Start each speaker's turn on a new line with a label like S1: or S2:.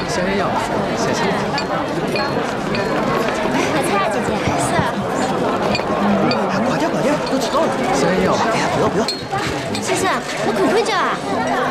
S1: 香烟要，谢谢。
S2: 买菜啊，姐姐。是啊。
S3: 快点快点，都迟到了。
S1: 香烟要。
S3: 哎呀，不要不要。
S2: 先生，我可不可以叫啊？